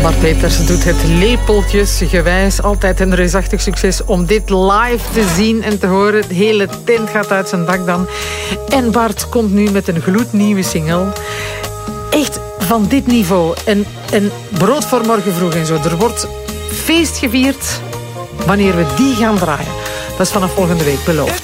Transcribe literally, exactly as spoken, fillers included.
Bart Peeptersen doet het lepeltjesgewijs. Altijd een reusachtig succes om dit live te zien en te horen. De hele tent gaat uit zijn dak dan. En Bart komt nu met een gloednieuwe single. Echt van dit niveau. En, en brood voor morgen vroeg en zo. Er wordt feest gevierd wanneer we die gaan draaien. Dat is vanaf volgende week beloofd.